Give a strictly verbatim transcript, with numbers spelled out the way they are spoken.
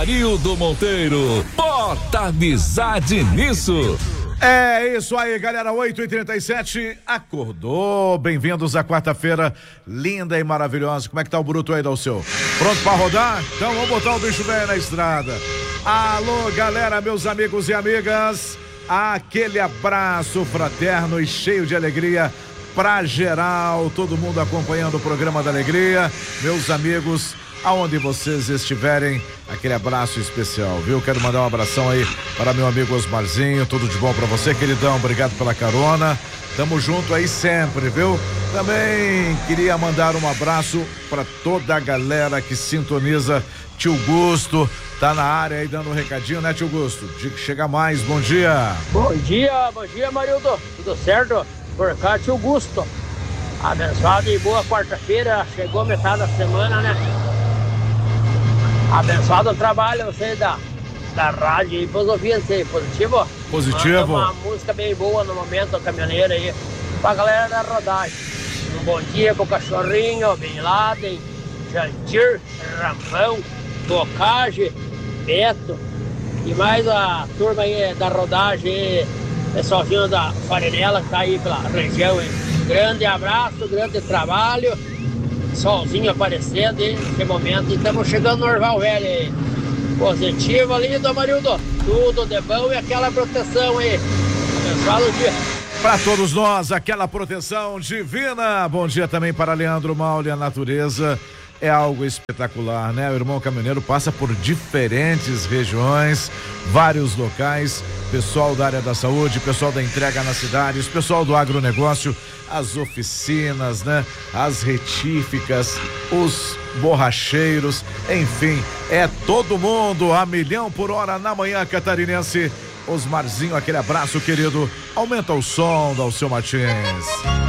Arildo Monteiro, bota amizade nisso. É isso aí, galera, oito e trinta e sete, acordou, bem-vindos à quarta-feira linda e maravilhosa. Como é que tá o bruto aí, Dalceu? Pronto pra rodar? Então vamos botar o bicho velho na estrada. Alô, galera, meus amigos e amigas, aquele abraço fraterno e cheio de alegria pra geral, todo mundo acompanhando o programa da Alegria, meus amigos, aonde vocês estiverem, aquele abraço especial, viu? Quero mandar um abração aí para meu amigo Osmarzinho, tudo de bom para você, queridão, obrigado pela carona, tamo junto aí sempre, viu? Também queria mandar um abraço para toda a galera que sintoniza. Tio Gusto tá na área aí dando um recadinho, né, tio Gusto? Chega mais, bom dia. Bom dia, bom dia, Marildo, tudo certo? Por cá, tio Gusto, abençoado e boa quarta-feira, chegou metade da semana, né? Abençoado o trabalho, você da, da rádio e filosofia, você positivo? Positivo. Uma música bem boa no momento, caminhoneiro aí, pra galera da rodagem. Um bom dia com o cachorrinho, Bin Laden, Jantir, Ramão, Bocage, Beto, e mais a turma aí da rodagem, pessoalzinho da Farinela que tá aí pela região aí. Grande abraço, grande trabalho. Solzinho aparecendo aí nesse momento e estamos chegando no Orval Velho aí. Positivo ali, do Marildo. Tudo de bom e aquela proteção aí. Abençoado dia. Para todos nós, aquela proteção divina. Bom dia também para Leandro Maule, a natureza é algo espetacular, né? O irmão caminhoneiro passa por diferentes regiões, vários locais, pessoal da área da saúde, pessoal da entrega nas cidades, pessoal do agronegócio, as oficinas, né? As retíficas, os borracheiros, enfim, é todo mundo a milhão por hora na manhã catarinense. Osmarzinho, aquele abraço, querido. Aumenta o som, Dalceu Martins.